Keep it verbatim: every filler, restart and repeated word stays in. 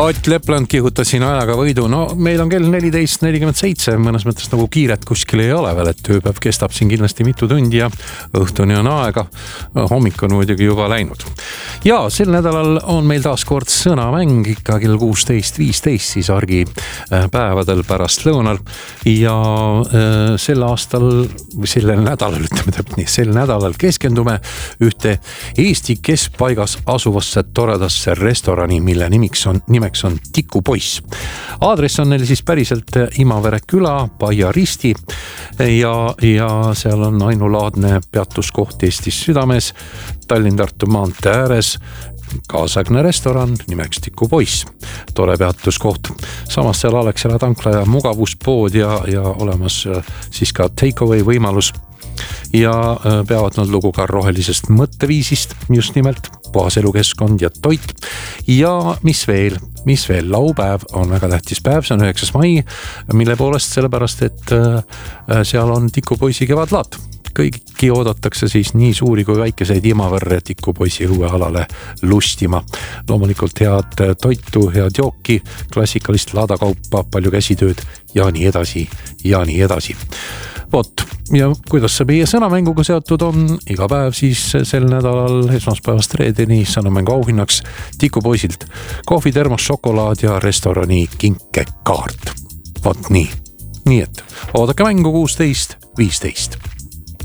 Ott Lepland kihutas siin ajaga võidu. No meil on kell neliteist nelikümmend seitse, mõnes mõttes nagu kiiret kuskil ei ole veel, et tööpäev kestab siin kindlasti mitu tundi ja õhtuni on aega. Hommik on muidugi juba läinud. Ja sel nädalal on meil taas kord sõnamäng ikka kell kuusteist viisteist siis argi päevadel pärast lõunal. Ja sel aastal, või sellel nädalal, ütleme täpselt nii, sel nädalal keskendume ühte Eesti keskpaigas asuvasse toredasse restorani, mille nimiks on, nimeks on Tikupoiss. Aadress on neil siis päriselt Imavere küla, Paia risti ja, ja seal on ainulaadne peatuskoht Eestis südames, Tallinn-Tartu maantee ääres, kaasaegne restoran nimeks Tikupoiss, tore peatuskoht. Samas seal Alexela tankla ja mugavuspood ja, ja olemas siis ka takeaway võimalus. Ja peavad nad lugu ka rohelisest mõtteviisist, just nimelt puhas elukeskkond ja toit. Ja mis veel, mis veel, laupäev on väga tähtis päev, see on üheksas mai, mille poolest sellepärast, et seal on Tikupoisi kevadlaat. Kõiki oodatakse siis nii suuri kui väikeseid Imaverre Tikupoisi õuealale lustima. Loomulikult head toitu, head jooki, klassikalist laadakaupa, palju käsitööd ja nii edasi ja nii edasi. Vot, ja kuidas see meie sõnamänguga seotud on, iga päev siis sel nädalal esmaspäevast reedeni sõnamängu auhinnaks Tikupoisilt kohvi, termos, šokolaad ja restorani kinkekaart. Vot nii, nii et oodake mängu kuusteist viisteist.